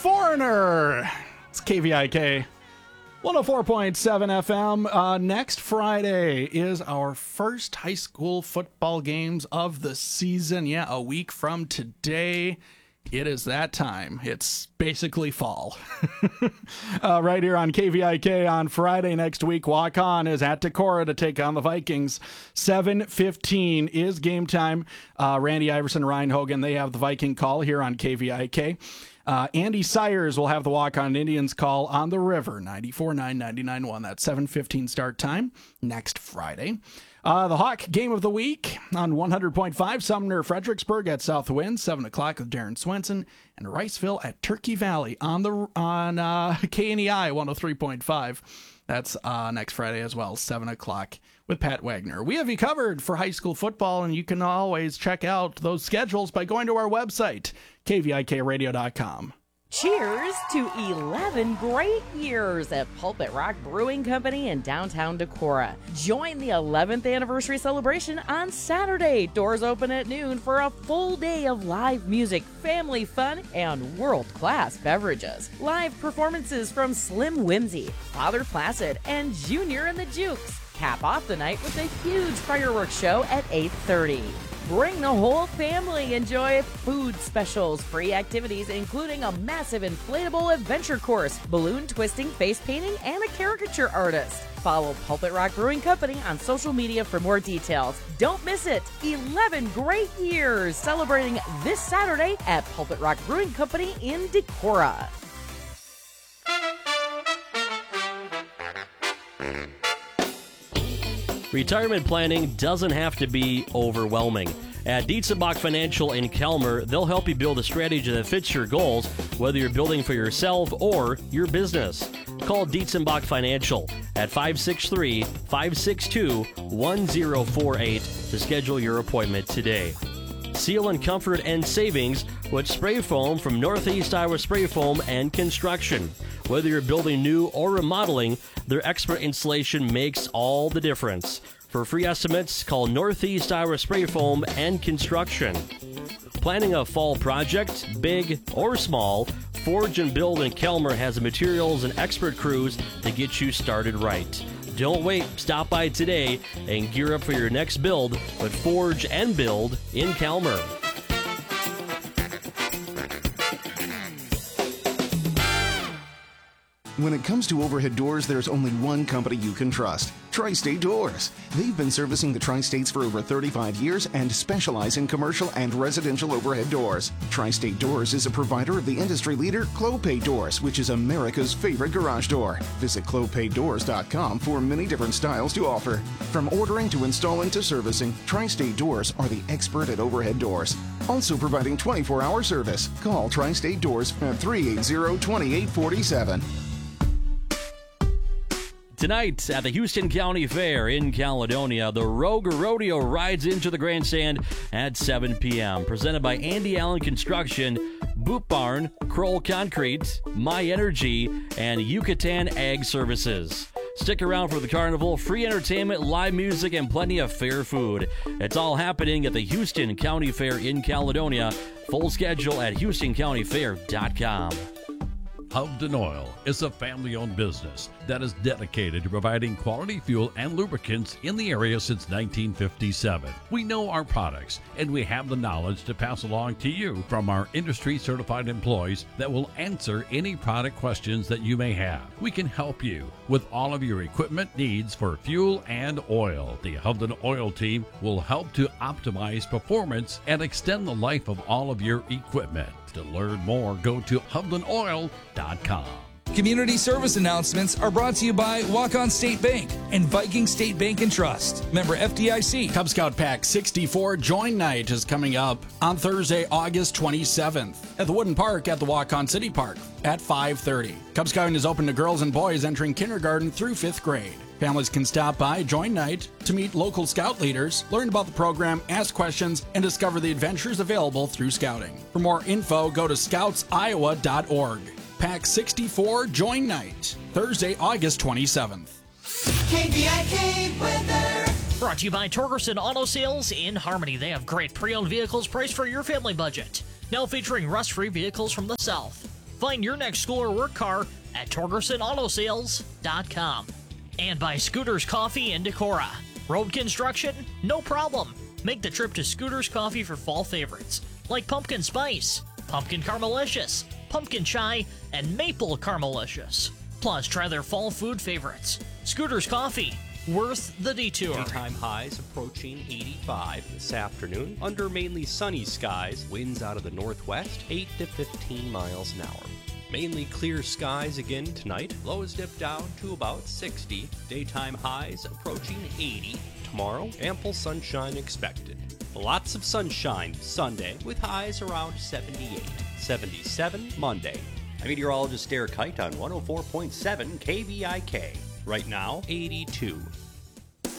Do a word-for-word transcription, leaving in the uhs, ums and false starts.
Foreigner. It's K V I K one oh four point seven F M. Uh, next Friday is our first high school football games of the season. Yeah, a week from today. It is that time. It's basically fall. uh, right here on K V I K on Friday next week. Walk On is at Decorah to take on the Vikings. seven fifteen is game time. Uh, Randy Iverson, Ryan Hogan, they have the Viking call here on K V I K. Uh, Andy Sayers will have the Walk On Indians call on the River, ninety-four point nine, ninety-nine point one. That's seven fifteen start time next Friday. Uh, the Hawk game of the week on one hundred point five, Sumner Fredericksburg at Southwind, seven o'clock with Darren Swenson, and Riceville at Turkey Valley on the on uh, K N E I one oh three point five. That's uh, next Friday as well, seven o'clock with Pat Wagner. We have you covered for high school football, and you can always check out those schedules by going to our website, K V I K radio dot com. Cheers to eleven great years at Pulpit Rock Brewing Company in downtown Decorah. Join the eleventh anniversary celebration on Saturday. Doors open at noon for a full day of live music, family fun, and world-class beverages. Live performances from Slim Whimsy, Father Placid, and Junior and the Jukes. Cap off the night with a huge fireworks show at eight thirty. Bring the whole family. Enjoy food specials, free activities, including a massive inflatable adventure course, balloon twisting, face painting, and a caricature artist. Follow Pulpit Rock Brewing Company on social media for more details. Don't miss it. eleven great years celebrating this Saturday at Pulpit Rock Brewing Company in Decorah. Retirement planning doesn't have to be overwhelming. At Dietzenbach Financial in Kelmer, they'll help you build a strategy that fits your goals, whether you're building for yourself or your business. Call Dietzenbach Financial at five six three, five six two, one zero four eight to schedule your appointment today. Seal and comfort and savings with spray foam from Northeast Iowa Spray Foam and Construction. Whether you're building new or remodeling, their expert installation makes all the difference. For free estimates, call Northeast Iowa Spray Foam and Construction. Planning a fall project, big or small, Forge and Build in Kelmer has the materials and expert crews to get you started right. Don't wait. Stop by today and gear up for your next build with Forge and Build in Kelmer. When it comes to overhead doors, there's only one company you can trust. Tri-State Doors. They've been servicing the Tri-States for over thirty-five years and specialize in commercial and residential overhead doors. Tri-State Doors is a provider of the industry leader Clopay Doors, which is America's favorite garage door. Visit clopay doors dot com for many different styles to offer. From ordering to installing to servicing, Tri-State Doors are the expert at overhead doors. Also providing twenty-four hour service. Call Tri-State Doors at three eight zero, two eight four seven. Tonight at the Houston County Fair in Caledonia, the Rogue Rodeo rides into the grandstand at seven p.m. Presented by Andy Allen Construction, Boot Barn, Kroll Concrete, My Energy, and Yucatan Ag Services. Stick around for the carnival, free entertainment, live music, and plenty of fair food. It's all happening at the Houston County Fair in Caledonia. Full schedule at houston county fair dot com. Hovden Oil is a family-owned business that is dedicated to providing quality fuel and lubricants in the area since nineteen fifty-seven. We know our products, and we have the knowledge to pass along to you from our industry-certified employees that will answer any product questions that you may have. We can help you with all of your equipment needs for fuel and oil. The Hovden Oil team will help to optimize performance and extend the life of all of your equipment. To learn more, go to hovden oil dot com. Community service announcements are brought to you by Walk-On State Bank and Viking State Bank and Trust. Member F D I C. Cub Scout Pack sixty-four Join Night is coming up on Thursday, August twenty-seventh at the Wooden Park at the Walk-On City Park at five thirty. Cub Scouting is open to girls and boys entering kindergarten through fifth grade. Families can stop by Join Night to meet local scout leaders, learn about the program, ask questions, and discover the adventures available through scouting. For more info, go to scouts iowa dot org. Pack sixty-four Join Night, Thursday, August twenty-seventh. K V I K weather. Brought to you by Torgerson Auto Sales in Harmony. They have great pre-owned vehicles priced for your family budget. Now featuring rust-free vehicles from the south. Find your next school or work car at Torgerson Auto Sales dot com. And by Scooters Coffee in Decorah. Road construction? No problem. Make the trip to Scooters Coffee for fall favorites like pumpkin spice, pumpkin caramelicious, pumpkin chai, and maple caramelicious. Plus, try their fall food favorites. Scooters Coffee, worth the detour. Daytime highs approaching eighty-five this afternoon under mainly sunny skies. Winds out of the northwest, eight to fifteen miles an hour. Mainly clear skies again tonight. Lows dip down to about sixty. Daytime highs approaching eighty. Tomorrow, ample sunshine expected. Lots of sunshine Sunday with highs around seventy-eight. seventy-seven Monday. I'm meteorologist Derek Kite on one oh four point seven K V I K. Right now, eighty-two.